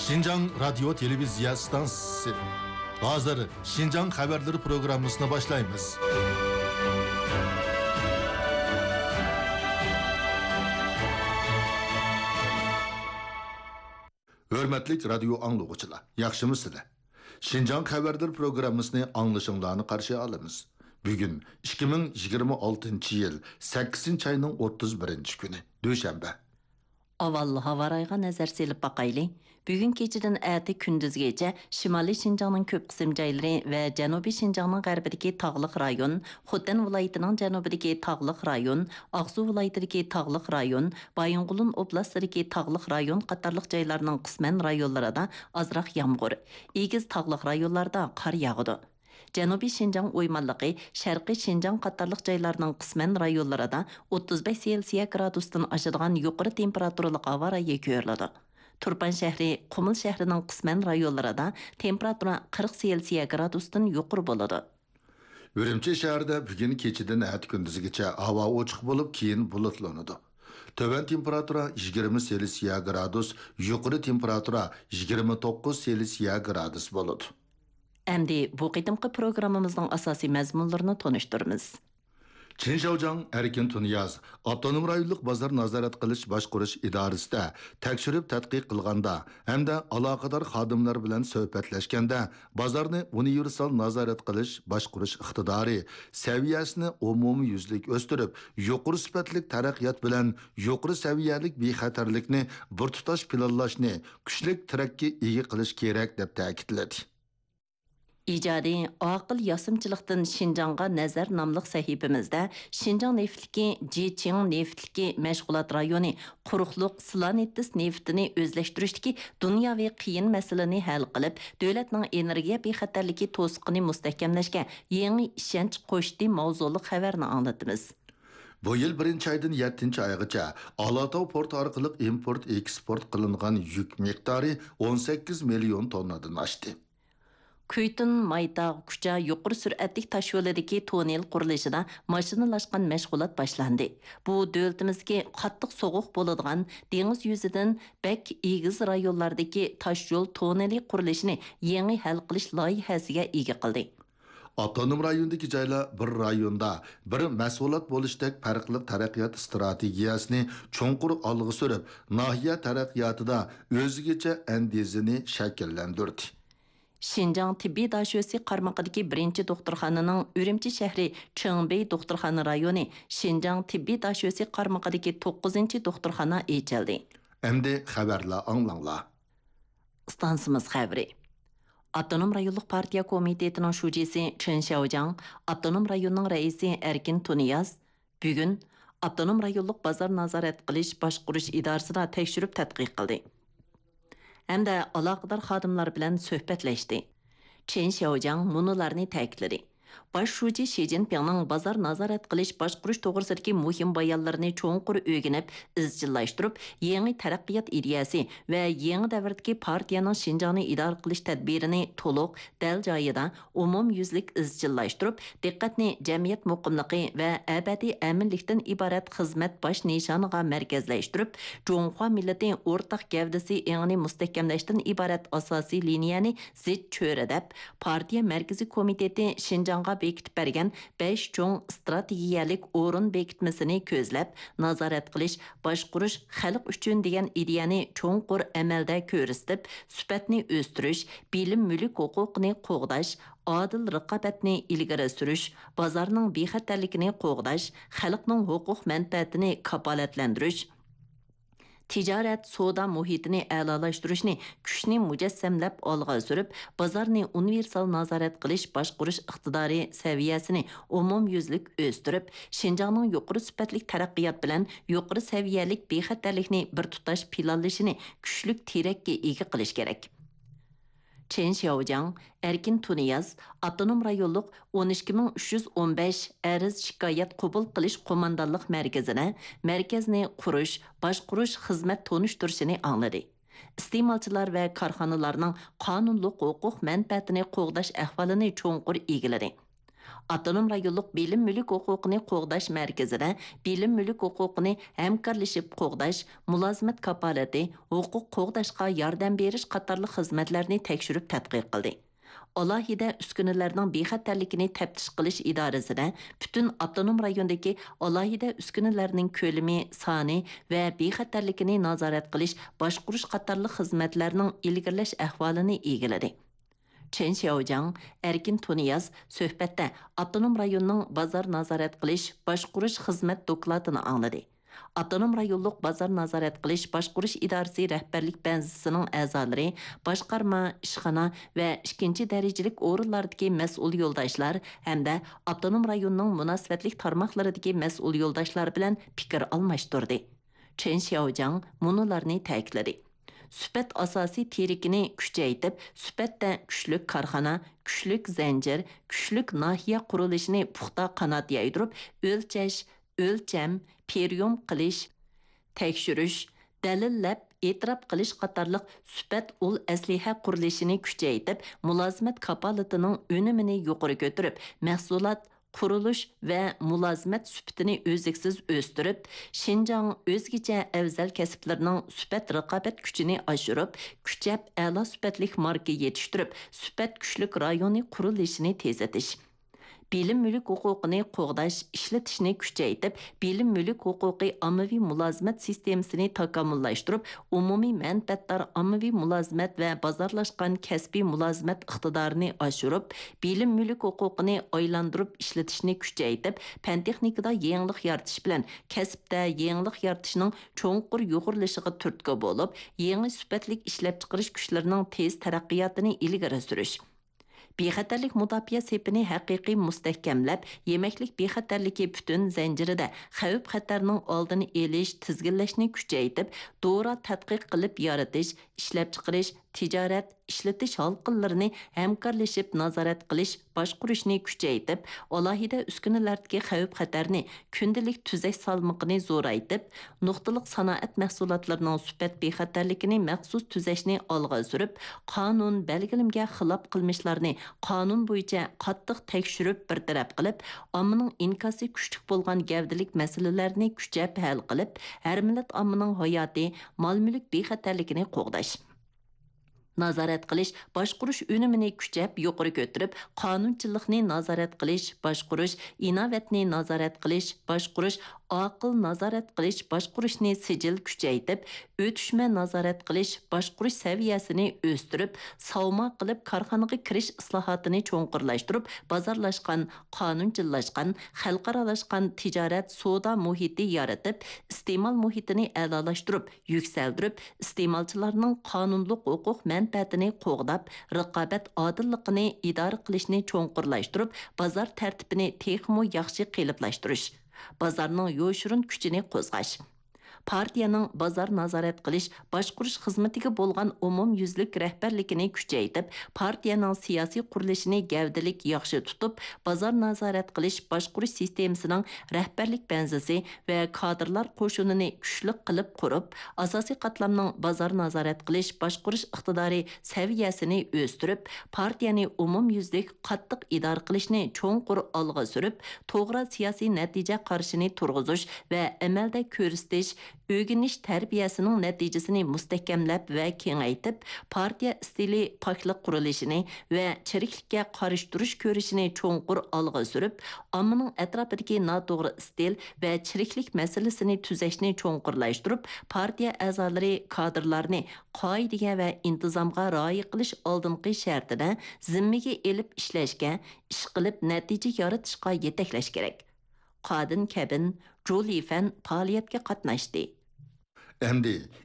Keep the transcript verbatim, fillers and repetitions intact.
Şinjan Radyo Televizya Stansiyası. Hazır Şinjan Haberleri programmasını başlayınız. Hürmetlik radyo anlıqçılar, yaxşımısınız? Şinjan Haberleri programmasını anlaşılığını karşı alımız. Bugün ikki ming yigirma oltinchi yil sakkizinchi ayning o'ttiz birinchi kuni, dushanba. Avallı havarayga nazar selip bakaylı. Bugün keçiden äti gündüzgece Şimali Şinjan'ın köp kısım jayları ve Janubi Şinjan'ın garbidagi tağlıq rayon, Xotan vilayetining janubidagi tağlıq rayon, Aqsu vilayetidagi tağlıq rayon, Bayınqulun oblastidagi tağlıq rayon qatarlıq jaylarning qisman rayonlarida azroq yağmur, egiz tağlıq rayonlarda qar yağıdı. Janubi Şinjan oymanlığı, Şarqi Şinjan qatarlıq jaylarning qisman rayonlarida o'ttiz besh Selsiya gradusdan aşadigan yuqori temperaturali havo rayi ko'riladi. Turpan shahri, Qumul shahrining qisman rayonlarida temperatura qirq Selsiya gradusdan yuqori bo'ladi. Ürümçi şəhərdə bugün keçidən ət gündüzgəcə hava ochiq bo'lib, keyin bulutlanadi. Töven temperatura yigirma Selsiya gradus, yuqori temperatura yigirma to'qqiz Selsiya gradus bo'ladi. Әмді bu qitimqi programımızın asasi məzmunlarını tonuşturumuz. Çinşaojan Erkin Tunyaz, Avtonom rayonluq bazar nazorat qilish boshqarish idorasida tekshirib tadqiq qilganda hamda aloqador xodimlar bilan suhbatlashganda bozorni universal nazorat qilish boshqarish iqtidori saviyasini umumiy yuzlik o'stirib, yuqori sifatli taraqqiyot bilan yuqori saviyalik bexatarlikni bir tutash planlashni kuchli tarakki ega qilish kerak deb ta'kidladi. İcadi, aqil yasımçılıqdan Şinjanğa nəzər namlıq səhifimizdə Şinjan neftliki Jiqing neftliki məşğulat rayonu quruqluq Slanettis neftini özləşdirişdiki dunyavi qiyin məsələni həll qılıb, dövlətnin energiya bexatarligi to'siqini mustahkamlashga yangi ishonch qo'shdi mavzuli xabarni anlatımız. Bu yil birinchi aydan yettinchi oygacha Alatau port orqali import eksport qilingan yuk miqdori o'n sakkiz million tonnadan oshdi. Kuytun, Maytaq, Kucha yuqori süratlik taş yo'lidagi tonel qurilishida mashinalashgan mashg'ulot boshlandi. Bu davlatimizga qattiq sovuq bo'ladigan dengiz yuzidan bek egiz rayonlardagi tash yo'l toneli qurilishini yangi hal qilish loyihasiga ega qildi. Avtonom rayondagi joylar bir rayonda bir mas'uliyat bo'lishdek farqli taraqqiyot strategiyasini cho'nqur olg'a surib, nahiya taraqqiyotida o'zigacha andezini shakllantirdi. Şinjan tibbiy daşösi qarmaqidagi birinchi doktorxonaning Ürümçi shahri Chengbei doktorxona rayoni Şinjan tibbiy daşösi qarmaqidagi to'qqizinchi doktorxona echildi. Endi xabarlar anglanglar. Stansimiz xabari. Avtonom rayonluq partiya komitetining shujisi Chen Xiaojang, Avtonom rayonning raisi Erkin Tunyaz bugun Avtonom rayonluq bozor nazorat qilish boshqarish idorasida tekshirib tadqiq qildi. Hamda aloqador xodimlar bilan suhbatlashdi. Chen Xiaojang munolarni ta'kidladi. Baş şuji Xi Jinpingning bozor nazorat qilish boshqarish to'g'risidagi muhim bayonlarini cho'nqur o'rganib, izchillashtirib, yangi taraqqiyot ideyasi va yangi davrdagi partiyaning Xinjiangni idora qilish tadbirini to'liq, dal joyida, umumyuzlik izchillashtirib, diqqatni jamiyat muqimligi va abadiy aminlikdan iborat xizmat bosh nishoniga markazlashtirib, Jonghua millati o'rtaq gavdasi engini mustahkamlashdan iborat asosiy liniyani zid cho'radab, partiya markaziy komiteti Xinjiangga bekitib bergan besh cho'ng strategiyalik o'rin bekitmasini ko'zlab, nazorat qilish, boshqarish xalq uchun degan ideyani cho'nqur amalda ko'rsatib, sifatni o'stirish, bilim mulk huquqini qo'g'dash, adil raqobatni ilgari surish, bozorning bexatarligini qo'g'dash, xalqning huquq manfaatini kafolatlantirish, tijorat soda muhitini a'lolashtirishni kuchni mujassamlab olg'a surib, bozorni universal nazorat qilish boshqarish iqtidori saviyasini umumyuzlik o'stirib, Xinjiangning yuqori sifatli taraqqiyot bilan yuqori saviyalik bexatarlikni bir tutash planlashini kuchli terakka ega qilish kerak. Chen Xiaojang, Erkin Tunyaz, Avtonom rayonluq o'n ikki ming uch yuz o'n besh ariz shikoyat qabul qilish qo'mondonlik markazini, markazni qurish, boshqarish xizmat tonishtirishini angladi. Iste'molchilar va korxonalarning qonunliq huquq manfaatini qo'g'dash ahvolini cho'nqur egiladi. Avtonom rayonluq bilim mülk huquqini qoğdaş mərkəzinə bilim mülk huquqini həmkarlaşıb qoğdaş, mülazimat kapalati, huquq qoğdaşqa yardım beriş qatarlıq xizmətlərini təkşürüb tədqiq qıldı. Alohida uskunalarning bexatarligini taftish qilish idorasida butun avtonom rayondagi alohida uskunalarning ko'lami, soni va bexatarligini nazorat qilish, boshqarish qatorli xizmatlarning ilgirlash ahvolini egiladi. Chen Xiaojang, Erkin Tuniyaz suhbatda avtonom rayonning bozor nazorat qilish, boshqarish xizmat dokladini angladi. Avtonom rayonluq bozor nazorat qilish boshqarish idorasi rahbarlik benzisining a'zolari, boshqarma, ishxona va ikkinchi darajalik o'rinlardagi mas'ul yo'ldoshlar hamda avtonom rayonning munosabatlik tarmoqlaridagi mas'ul yo'ldoshlar bilan fikr almashtirdi. Chen Xiaojang munolarni ta'kidladi. Süpat asosiy terikini kuchaytib, süpatda kuchlik korxona, kuchlik zanjir, kuchlik nahiya qurilishini puxta qanot yaydirib, o'lchash, o'lcham, periyom qilish, tekshirish, dalillab, e'tirof qilish qatorliq süpat ul asliha qurilishini kuchaytib, mulozimat kapolatining unumini yuqori ko'tarib, mahsulot qurilish va mulozimat süpatini o'zliksiz o'stirib, Xinjiang o'zgacha afzal kasblarining süpat raqobat kuchini oshirib, kuchab a'lo süpatlik marka yetishtirib, süpat kuchlik rayoni qurilishini tezlatish. Bilim mülk huquqini qo'g'dash, ishlatishni kuchaytirib, bilim mülk huquqi ommaviy mulozimat sistemasini takomillashtirib, umumiy manfaatdor ommaviy mulozimat va bozorlashgan kasbiy mulozimat iqtidorini oshirib, bilim mülk huquqini aylantirib ishlatishni kuchaytirib, fan texnikada yangilik yaratish bilan kasbda yangilik yaratishning cho'nqur yuqorilashiga turtki bo'lib, yangi sifatlik ishlab chiqarish kuchlarining tez taraqqiyotini ilgari surish. Bexatarlik mudofaa sepini haqiqiy mustahkamlab, yemaklik bexatarligi butun zanjirida xavf xatarning oldini olish, tizginlashni kuchaytirib, to'g'ri tadqiq qilib yaratish, ishlab chiqarish, tijorat, ishlatish halqalarini hamkorlashib nazorat qilish, boshqarishni kuchaytirib, alohida uskunalardagi xavf xatarni kundalik tuzash salmoqini zo'raytib, nuqtaliq sanoat mahsulotlarining sifat bexatarligini maxsus tuzashni olg'a surib, qonun belgilimga xilof qilmishlarni qonun bo'yicha qattiq tekshirib bartaraf qilib, ommaning inkosi kuchlik bo'lgan gavdalik masalalarni kuchab hal qilib, har millat ommaning hayoti, mol-mulk bexatarligini qo'g'dash. Nazorat qilish, boshqarish unumini kuchab yuqori ko'tarib, qonunchilikni nazorat qilish, boshqarish, inovatni nazorat qilish, boshqarish, aql nazorat qilish, boshqarishni sijil kuchaytirib, o'tishma nazorat qilish, boshqarish saviyasini o'stirib, savma qilib korxonaga kirish islohotini cho'nqurlashtirib, bozorlashgan, qonunchillashgan, xalqaralashgan tijorat, savdo muhiti yaratib, iste'mol muhitini a'lolashtirib, yuksaltirib, iste'molchilarning qonunliq huquq manfaatini qo'g'dab, raqobat odilligini idora qilishni cho'nqurlashtirib, bozor tartibini texmo yaxshi qiliblashtirish. Bozorning yo'shirin kuchini qo'zg'ash. Partiyaning bozor nazorat qilish, boshqarish xizmatiga bo'lgan umumyuzlik rahbarligini kuchaytirib, partiyaning siyosiy qurilishini gavdalik yaxshi tutib, bozor nazorat qilish, boshqarish sistemasining rahbarlik benzisi va kadrlar qo'shinini kuchli qilib qurib, asosiy qatlamning bozor nazorat qilish, boshqarish iqtidori saviyasini o'stirib, partiyani umumyuzlik qattiq idora qilishni cho'nqur olg'a surib, to'g'ri siyosiy natija qarshini turg'izish va amalda ko'rsatish, o'rganish tarbiyasining natijasini mustahkamlab va kengaytib, partiya stili poklik qurilishini va chiriklikka qarshi turish ko'rishini cho'nqur olg'a surib, ommaning atrofidagi noto'g'ri stil va chiriklik masalasini tuzashni cho'nqurlashtirib, partiya a'zolari kadrlarni qoidaga va intizomga rioya qilish oldingi shartida zimmaga elib ishlashga, ish qilib natija yaratishga yetaklash kerak. Qadin Kabin, Juli Fan faoliyatga qatnashdi. Endi